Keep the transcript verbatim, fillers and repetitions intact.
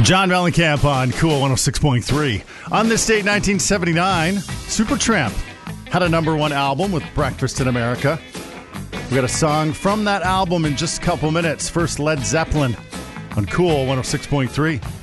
John Mellencamp on Cool one oh six point three. On this date, nineteen seventy-nine, Supertramp had a number one album with Breakfast in America. We got a song from that album in just a couple minutes. First, Led Zeppelin on Cool one oh six point three.